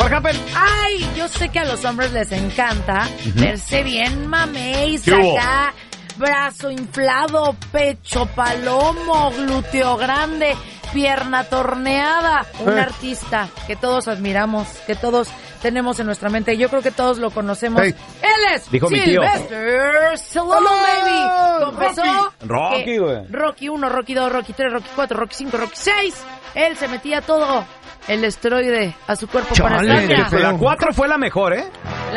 What happened? Ay, yo sé que a los hombres les encanta verse bien mameis ¿Qué hubo? acá. Brazo inflado, pecho palomo, glúteo grande, pierna torneada. Un artista que todos admiramos, que todos tenemos en nuestra mente. Yo creo que todos lo conocemos. Hey. Él es Dijo mi tío. Sylvester Stallone, baby. Confesó Rocky, que güey. Rocky 1, Rocky 2, Rocky 3, Rocky 4, Rocky 5, Rocky 6. Él se metía todo el esteroide a su cuerpo para Chale, estar. qué feo. La 4 fue la mejor, ¿eh?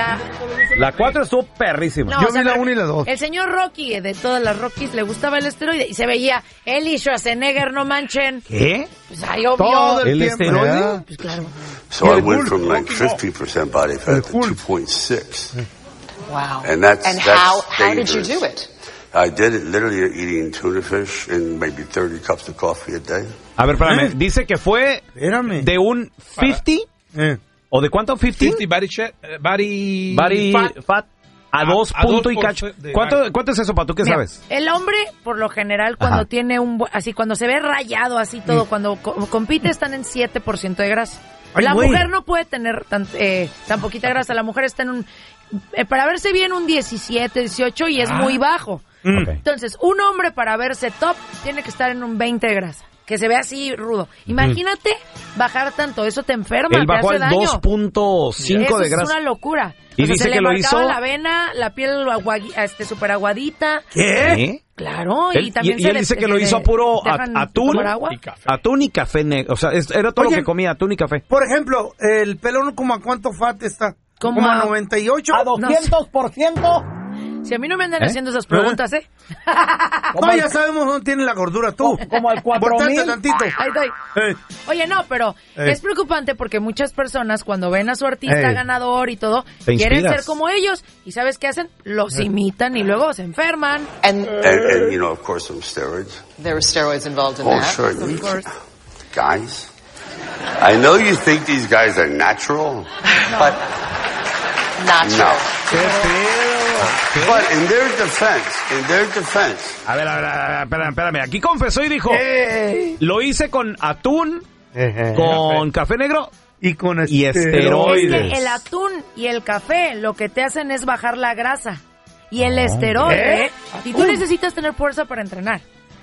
La 4 estuvo perrísima. No, Yo o sea, vi la pero 1 y la 2. El señor Rocky, de todas las Rockies, le gustaba el esteroide y se veía él y Schwarzenegger, no manchen. ¿Qué? Pues ay, obvio. Todo ¿El tiempo, esteroide? ¿verdad? Pues claro. So I El went Hulk, from like Rocky, no. 50% body fat to Hulk. 2.6. Wow. And that's how did you dangerous. do it? I did it literally eating tuna fish and maybe 30 cups of coffee a day. A ver, espérame. Dice que fue Espérame. de un 50 o de cuánto 50 body fat a 2 a punto y 2% cacho. de ¿Cuánto es eso, Pato? ¿Qué Mira, sabes? el hombre, por lo general, cuando Ajá. tiene así, cuando se ve rayado así todo, cuando compite, están en 7% de grasa. Ay, La güey. mujer no puede tener tan poquita grasa. La mujer está en un... para verse bien un 17, 18 y es muy bajo. Ok. Entonces, un hombre para verse top tiene que estar en un 20 de grasa. Que se vea así rudo. Imagínate bajar tanto. Eso te enferma, Él te bajó hace al daño. 2.5 Eso de es grasa. una locura. Y O sea, dice se que le lo marcaba hizo- la vena, la piel super aguadita. ¿Qué? Claro, y también él dice que lo hizo a puro dejan atún, tomar agua. atún y café negro. O sea, era todo Oye, lo que comía, atún y café. Por ejemplo, el pelón, ¿como a cuánto fat está? Como ¿Como a- a 98? ¿A 200%? Si a mí no me andan haciendo esas preguntas, ¿eh? No, ya sabemos dónde tiene la gordura tú. Como al 4,000. Volteate tantito. Ahí estoy. Oye, no, pero es preocupante porque muchas personas cuando ven a su artista ganador y todo, Te quieren inspiras. ser como ellos. ¿Y sabes qué hacen? Los imitan y luego se enferman. And And you know, of course, some steroids. there were steroids involved in Oh, that. sure. Of course. Guys, I know you think these guys are natural, but Nacho. no. But in their defense, A ver, espérame. Aquí confesó y dijo, lo hice con atún, con café negro Y con Y Es esteroides. que el atún y el café lo que te hacen es bajar la grasa. Y el esteroide, y tú necesitas tener fuerza para entrenar.